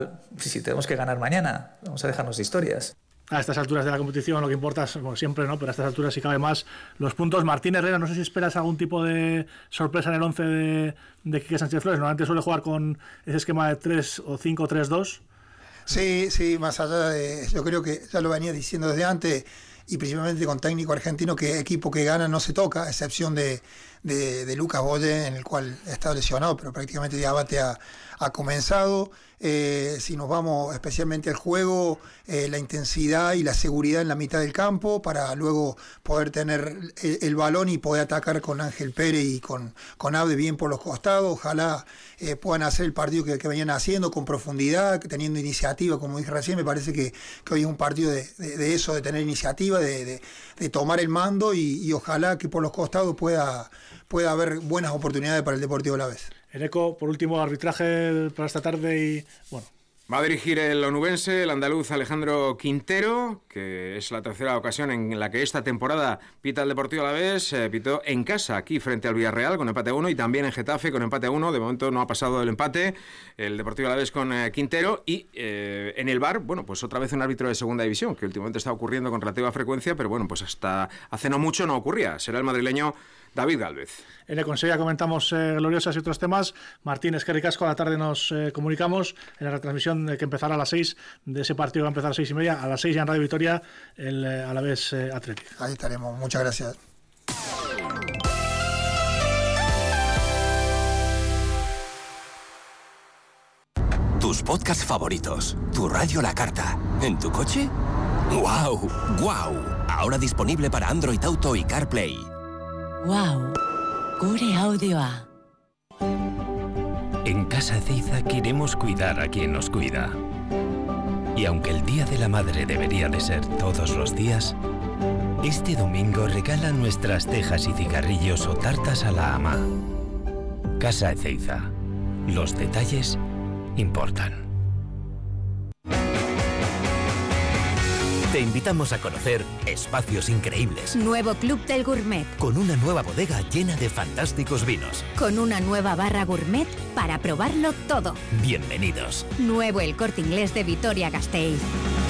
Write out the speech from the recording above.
si tenemos que ganar mañana, vamos a dejarnos de historias. A estas alturas de la competición lo que importa es, bueno, siempre, ¿no? Pero a estas alturas sí cabe más los puntos. Martín Herrera, no sé si esperas algún tipo de sorpresa en el 11 de Quique Sánchez Flores. Normalmente suele jugar con ese esquema de 3 o 5-3-2. Sí, más allá de... Yo creo que ya lo venía diciendo desde antes, y principalmente con técnico argentino, que equipo que gana no se toca, a excepción de Lucas Boye, en el cual está lesionado, pero prácticamente ya Abate ha comenzado. Si nos vamos especialmente al juego, la intensidad y la seguridad en la mitad del campo, para luego poder tener el balón y poder atacar con Ángel Pérez y con Abde bien por los costados. Ojalá puedan hacer el partido que venían haciendo, con profundidad, teniendo iniciativa, como dije recién. Me parece que hoy es un partido de eso, de tener iniciativa, de tomar el mando, y ojalá que por los costados pueda haber buenas oportunidades para el Deportivo Alavés. Eneco, por último, arbitraje para esta tarde y bueno. Va a dirigir el onubense, el andaluz Alejandro Quintero, que es la tercera ocasión en la que esta temporada pita el Deportivo Alavés. Pitó en casa, aquí frente al Villarreal, con empate a 1, y también en Getafe con empate a 1. De momento no ha pasado el empate el Deportivo Alavés con Quintero. Y en el VAR, bueno, pues otra vez un árbitro de segunda división, que últimamente está ocurriendo con relativa frecuencia, pero bueno, pues hasta hace no mucho no ocurría. Será el madrileño David Gálvez. En el Consejo ya comentamos gloriosas y otros temas. Martín, eskerrik asko, a la tarde nos comunicamos en la retransmisión que empezará a las 6, de ese partido que va a empezar a las 6:30, a las 6 ya en Radio Vitoria, el Alavés Athletic. Ahí estaremos, muchas gracias. Tus podcasts favoritos, tu radio La Carta, ¿en tu coche? ¡Guau! Ahora disponible para Android Auto y CarPlay. Wow, gure audioa. En Casa Ezeiza queremos cuidar a quien nos cuida. Y aunque el Día de la Madre debería de ser todos los días, este domingo regalan nuestras cejas y cigarrillos o tartas a la ama. Casa Ezeiza. Los detalles importan. Te invitamos a conocer espacios increíbles. Nuevo Club del Gourmet. Con una nueva bodega llena de fantásticos vinos. Con una nueva barra gourmet para probarlo todo. Bienvenidos. Nuevo El Corte Inglés de Vitoria-Gasteiz.